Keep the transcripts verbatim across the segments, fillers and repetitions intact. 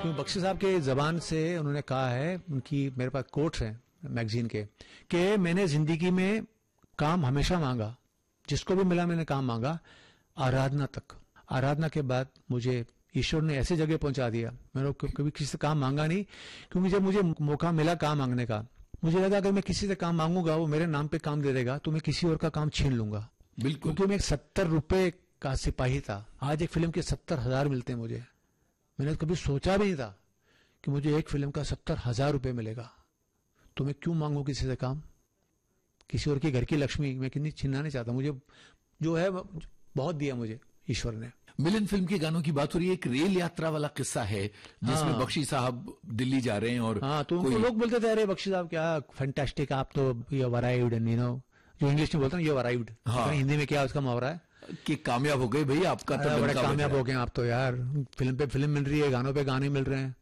क्योंकि बख्शी साहब के जबान से उन्होंने कहा है, उनकी मेरे पास कोट्स हैं मैगजीन के, कि मैंने जिंदगी में काम हमेशा मांगा, जिसको भी मिला मैंने काम मांगा, आराधना तक। आराधना के बाद मुझे ईश्वर ने ऐसे जगह पहुंचा दिया, मैंने कभी किसी से काम मांगा नहीं, क्योंकि जब मुझे मौका मिला काम मांगने का, मुझे लगा अगर मैं किसी से काम मांगूंगा वो मेरे नाम पे काम दे देगा तो मैं किसी और का काम छीन लूंगा। बिल्कुल। क्योंकि मैं एक सत्तर रुपए का सिपाही था, आज एक फिल्म के सत्तर हजार मिलते हैं मुझे। मैंने कभी सोचा भी नहीं था कि मुझे एक फिल्म का सत्तर हजार रुपए मिलेगा, तो मैं क्यों मांगू किसी से काम? किसी और के घर की लक्ष्मी मैं कितनी छीनना नहीं चाहता, मुझे जो है बहुत दिया मुझे ईश्वर ने। मिलन फिल्म के गानों की बात हो रही है, एक रेल यात्रा वाला किस्सा है जिसमें हाँ। बख्शी साहब दिल्ली जा रहे हैं और हाँ, तो उनको लोग बोलते थे, अरे बख्शी साहब क्या फैंटास्टिक, आप तो you have arrived, you know, जो इंग्लिश में बोलते हैं यू हैव अराइव्ड, हिंदी में क्या उसका मुहावरा है कि कामयाब हो गए भाई, आपका तो बड़े कामयाब हो गए आप तो यार, फिल्म पे फिल्म मिल रही है, गानों पे गाने मिल रहे हैं।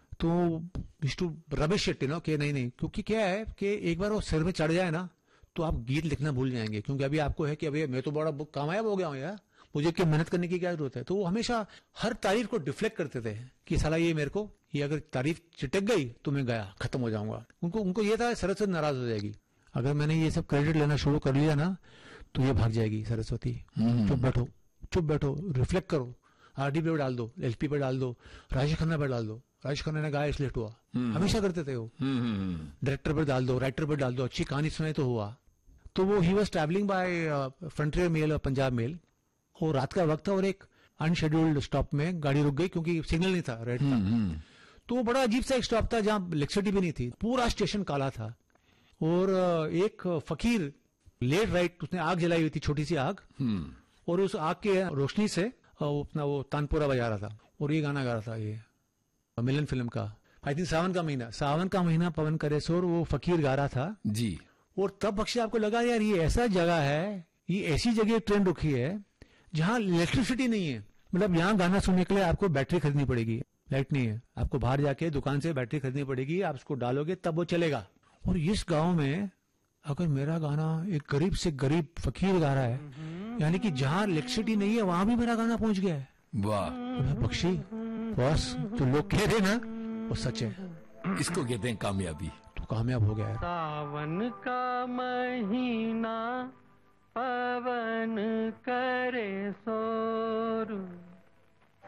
तो टू रबिश इट, नो, कि नहीं नहीं, क्योंकि क्या है कि एक बार वो सिर में चढ़ जाए ना तो आप गीत लिखना भूल जाएंगे, क्योंकि अभी आपको है कि अभी मैं तो बड़ा कामयाब हो गया हूं यार, मुझे क्या मेहनत करने की क्या जरूरत है। तो वो हमेशा हर तारीफ को डिफ्लेक्ट करते थे कि साला ये मेरे को, ये अगर तारीफ चिटक गई तो मैं गया, खत्म हो जाऊंगा। उनको उनको ये था सरस्वती नाराज हो जाएगी, अगर मैंने ये सब क्रेडिट लेना शुरू कर लिया ना तो ये भाग जाएगी सरस्वती। चुप बैठो, चुप बैठो, रिफ्लेक्ट करो, आरडी पे डाल दो, एलपी पे डाल दो, राजेश खन्ना पे डाल दो, राजेश खन्ना ने गाया इसलिए हुआ, हमेशा करते थे वो। डायरेक्टर पर डाल दो, राइटर पर डाल दो, अच्छी कहानी सुनाई तो हुआ। तो वो he was travelling by frontier mail और पंजाब मेल, और रात का वक्त था और एक अनशेड्यूल्ड स्टॉप में गाड़ी रुक गई क्योंकि सिग्नल नहीं था, रेड था। तो वो बड़ा अजीब सा एक स्टॉप था जहां इलेक्ट्रिसिटी भी नहीं थी, पूरा स्टेशन काला था, और एक फकीर लेट राइट, उसने आग जलाई हुई थी, छोटी सी आग, और उस आग के रोशनी से अपना वो तानपुरा बजा रहा था और ये गाना गा रहा था, ये मिलन फिल्म का, आई थिंक सावन का महीना, सावन का महीना पवन करे शोर, वो फकीर गा रहा था जी। और तब बख्शी आपको लगा यार ये ऐसा जगह है, ये ऐसी जगह ट्रेन रुकी है जहां इलेक्ट्रिसिटी नहीं है, मतलब यहां गाना सुनने के लिए आपको बैटरी खरीदनी पड़ेगी, लाइट नहीं है, आपको बाहर जाके दुकान से बैटरी खरीदनी पड़ेगी, आप उसको डालोगे तब वो चलेगा। और इस गांव में अगर मेरा गाना एक गरीब से गरीब फकीर गा रहा है, यानी कि जहां इलेक्ट्रिसिटी नहीं है वहां भी मेरा गाना पहुंच गया है। वाह बख्शी बॉस, जो लोग कह रहे ना वो सच है, इसको कहते हैं कामयाबी। तो कामयाब हो गया है। सावन का महीना पवन करे शोर,